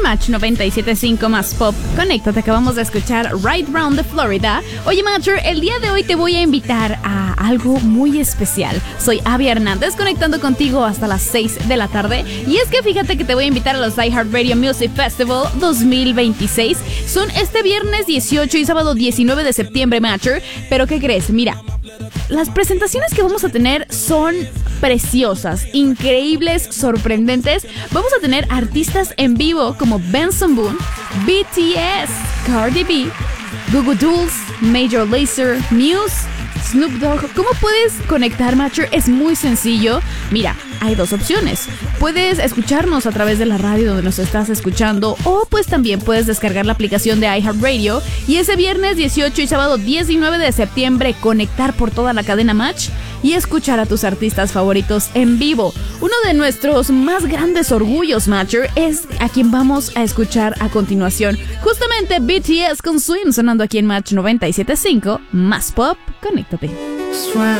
Match 97.5 más Pop. Conéctate, acabamos de escuchar Right Round the Florida. Oye, Matcher, el día de hoy te voy a invitar a algo muy especial. Soy Abby Hernández, conectando contigo hasta las 6 de la tarde. Y es que fíjate que te voy a invitar a los iHeartRadio Music Festival 2026. Son este viernes 18 y sábado 19 de septiembre, Matcher. Pero ¿qué crees? Mira, las presentaciones que vamos a tener son preciosas, increíbles, sorprendentes. Vamos a tener artistas en vivo como Benson Boone, BTS, Cardi B, Goo Goo Dolls, Major Lazer, Muse, Snoop Dogg. ¿Cómo puedes conectar, Matcher? Es muy sencillo. Mira, hay dos opciones. Puedes escucharnos a través de la radio donde nos estás escuchando, o pues también puedes descargar la aplicación de iHeartRadio y ese viernes 18 y sábado 19 de septiembre conectar por toda la cadena Match y escuchar a tus artistas favoritos en vivo. Uno de nuestros más grandes orgullos, Matcher, es a quien vamos a escuchar a continuación. Justamente BTS con Swim, sonando aquí en Match 97.5 más Pop. Conéctate.